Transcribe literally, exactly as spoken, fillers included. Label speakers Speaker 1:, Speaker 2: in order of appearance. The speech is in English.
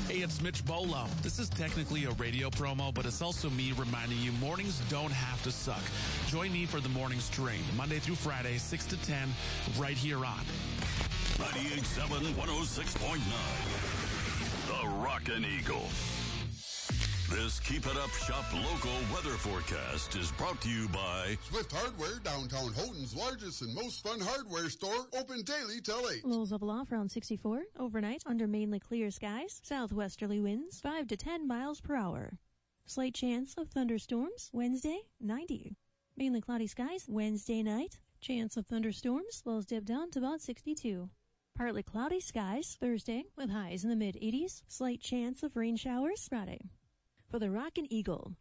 Speaker 1: Hey, it's Mitch Bolo. This is technically a radio promo, but it's also me reminding you mornings don't have to suck. Join me for the morning stream, Monday through Friday, six to ten, right here on
Speaker 2: ninety-eight point seven, one oh six point nine. The Rockin' Eagle. This Keep It Up Shop local weather forecast is brought to you by
Speaker 3: Swift Hardware, downtown Houghton's largest and most fun hardware store, open daily till eight.
Speaker 4: Lows level off around sixty-four. Overnight, under mainly clear skies. Southwesterly winds, five to ten miles per hour. Slight chance of thunderstorms, Wednesday, ninety. Mainly cloudy skies, Wednesday night. Chance of thunderstorms, lows dip down to about sixty-two. Partly cloudy skies, Thursday, with highs in the mid-eighties. Slight chance of rain showers, Friday. For the Rockin' Eagle,